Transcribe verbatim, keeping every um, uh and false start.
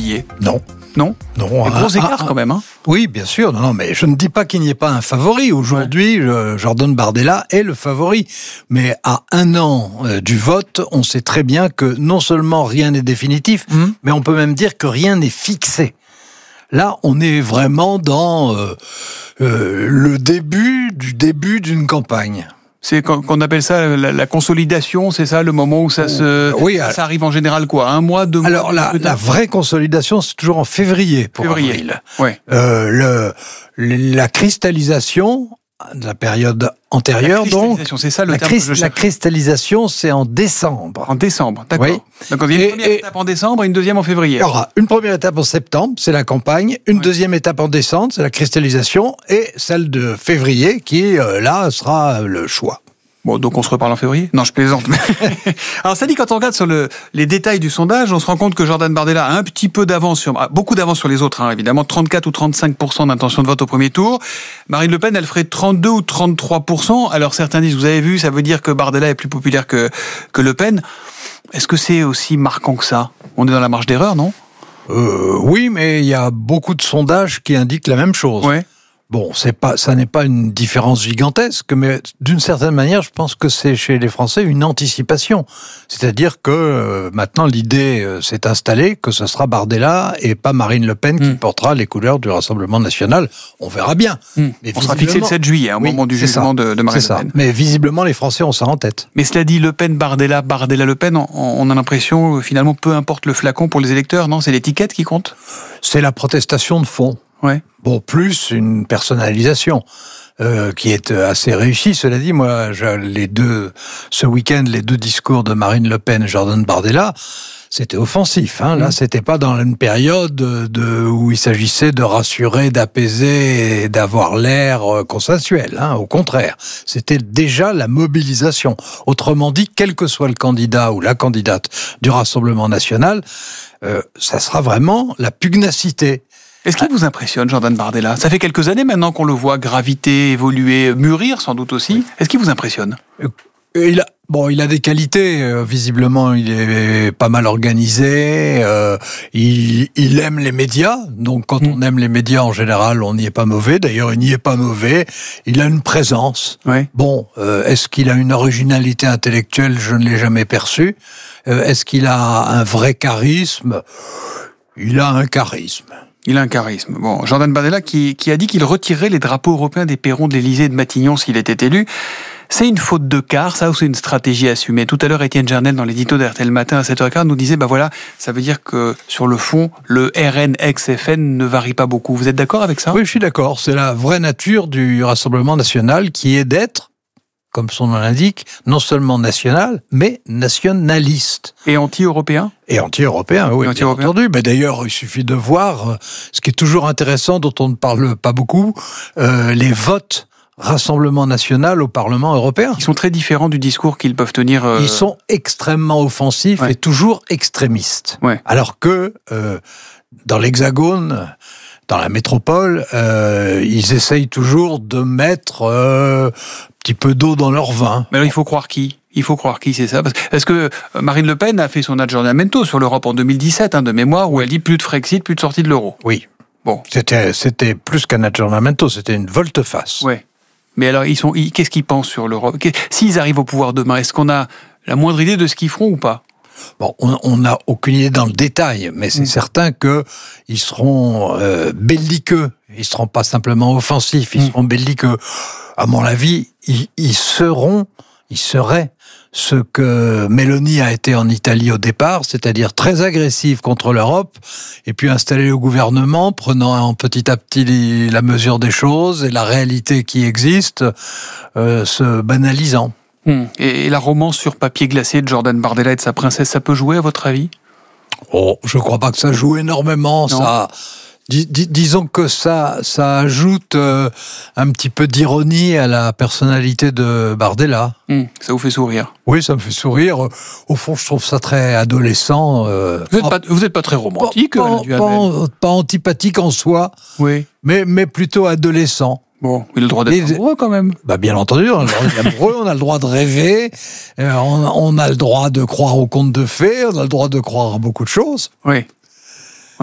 Tillet ? Non. Non Non. Un gros écart un, quand même. Hein. Oui, bien sûr. Non, non, mais je ne dis pas qu'il n'y ait pas un favori. Aujourd'hui, ouais. Jordan Bardella est le favori. Mais à un an euh, du vote, on sait très bien que non seulement rien n'est définitif, mmh. mais on peut même dire que rien n'est fixé. Là, on est vraiment dans euh, euh, le début du début d'une campagne. C'est qu'on appelle ça la, la consolidation, c'est ça le moment où ça se, oui, ça, ça arrive en général quoi, un mois, deux mois. Alors la, la vraie consolidation, c'est toujours en février pour février. avril. Ouais. Euh, le, la cristallisation de la période antérieure, la cristallisation, donc. C'est ça le la, terme cris- que je cherche. La cristallisation, c'est en décembre. En décembre, d'accord. Oui. Donc il y a une et, première et, étape en décembre et une deuxième en février. Il y aura une première étape en septembre, c'est la campagne. Une oui. deuxième étape en décembre, c'est la cristallisation. Et celle de février, qui, euh, là, sera le choix. Bon, donc on se reparle en février ? Non, je plaisante. Alors ça dit, quand on regarde sur le, les détails du sondage, on se rend compte que Jordan Bardella a un petit peu d'avance, sur, beaucoup d'avance sur les autres, hein, évidemment, trente-quatre ou trente-cinq pour cent d'intention de vote au premier tour. Marine Le Pen, elle ferait trente-deux ou trente-trois pour cent. Alors certains disent, vous avez vu, ça veut dire que Bardella est plus populaire que, que Le Pen. Est-ce que c'est aussi marquant que ça ? On est dans la marge d'erreur, non ? euh, Oui, mais il y a beaucoup de sondages qui indiquent la même chose. Ouais. Bon, c'est pas, ça n'est pas une différence gigantesque, mais d'une certaine manière, je pense que c'est chez les Français une anticipation. C'est-à-dire que euh, maintenant l'idée euh, s'est installée que ce sera Bardella et pas Marine Le Pen mmh. qui portera les couleurs du Rassemblement national. On verra bien. Mmh. Mais on sera fixé le sept juillet, hein, au oui, moment du jugement de, de Marine c'est Le ça. Pen. Mais visiblement, les Français ont ça en tête. Mais cela dit, Le Pen, Bardella, Bardella, Le Pen, on, on a l'impression, finalement, peu importe le flacon pour les électeurs, non ? C'est l'étiquette qui compte ? C'est la protestation de fond. Ouais. Bon, plus une personnalisation euh, qui est assez réussie. Cela dit, moi, je, les deux, ce week-end, les deux discours de Marine Le Pen et Jordan Bardella, c'était offensif. Hein. Là, mmh. c'était pas dans une période de, où il s'agissait de rassurer, d'apaiser et d'avoir l'air consensuel. Hein. Au contraire, c'était déjà la mobilisation. Autrement dit, quel que soit le candidat ou la candidate du Rassemblement national, euh, ça sera vraiment la pugnacité. Est-ce qu'il vous impressionne, Jordan Bardella ? Ça fait quelques années maintenant qu'on le voit graviter, évoluer, mûrir sans doute aussi. Est-ce qu'il vous impressionne ? il a, Bon, il a des qualités. Euh, visiblement, il est pas mal organisé. Euh, il, il aime les médias. Donc, quand mmh. on aime les médias, en général, on n'y est pas mauvais. D'ailleurs, il n'y est pas mauvais. Il a une présence. Ouais. Bon, euh, est-ce qu'il a une originalité intellectuelle ? Je ne l'ai jamais perçue. Euh, est-ce qu'il a un vrai charisme ? Il a un charisme. Il a un charisme. Bon, Jordan Bardella qui, qui a dit qu'il retirerait les drapeaux européens des perrons de l'Élysée et de Matignon s'il était élu. C'est une faute de quart, ça, ou c'est une stratégie assumée ? Tout à l'heure, Étienne Jarnel, dans l'édito d'R T L Matin à sept heures quinze, nous disait, bah voilà, ça veut dire que, sur le fond, le R N ex-F N ne varie pas beaucoup. Vous êtes d'accord avec ça ? Oui, je suis d'accord. C'est la vraie nature du Rassemblement national qui est d'être, comme son nom l'indique, non seulement national, mais nationaliste. Et anti-européen ? Et anti-européen, oui, Et anti-européen. bien entendu. Mais d'ailleurs, il suffit de voir, ce qui est toujours intéressant, dont on ne parle pas beaucoup, euh, les votes Rassemblement national au Parlement européen. Ils sont très différents du discours qu'ils peuvent tenir. Euh... Ils sont extrêmement offensifs ouais. et toujours extrémistes. Ouais. Alors que, euh, dans l'Hexagone, dans la métropole, euh, ils essayent toujours de mettre euh, un petit peu d'eau dans leur vin. Mais alors, il faut croire qui ? Il faut croire qui, c'est ça ? Parce que Marine Le Pen a fait son aggiornamento sur l'Europe en deux mille dix-sept, hein, de mémoire, où elle dit plus de Frexit, plus de sortie de l'euro. Oui. Bon. C'était, c'était plus qu'un aggiornamento, c'était une volte-face. Ouais. Mais alors, ils sont, ils, qu'est-ce qu'ils pensent sur l'Europe ? S'ils arrivent au pouvoir demain, est-ce qu'on a la moindre idée de ce qu'ils feront ou pas ? Bon, on n'a aucune idée dans le détail, mais c'est mmh. certain qu'ils seront euh, belliqueux. Ils ne seront pas simplement offensifs, ils mmh. seront belliqueux. À mon avis, ils, ils seront, ils seraient ce que Meloni a été en Italie au départ, c'est-à-dire très agressive contre l'Europe, et puis installer le gouvernement, prenant petit à petit la mesure des choses et la réalité qui existe, euh, se banalisant. Hum. Et la romance sur papier glacé de Jordan Bardella et de sa princesse, ça peut jouer à votre avis ? Oh, je ne crois pas que ça joue énormément, non. ça... Dis, dis, disons que ça, ça ajoute euh, un petit peu d'ironie à la personnalité de Bardella. Mmh, ça vous fait sourire ? Oui, ça me fait sourire. Au fond, je trouve ça très adolescent. Euh, vous n'êtes pas, vous êtes pas très romantique, pas, pas, pas, pas antipathique en soi, oui. mais, mais plutôt adolescent. Bon, il a le droit d'être Les... amoureux quand même. Bah bien entendu, on a le droit d'être amoureux, on a le droit de rêver, euh, on, on a le droit de croire aux contes de fées, on a le droit de croire à beaucoup de choses. Oui.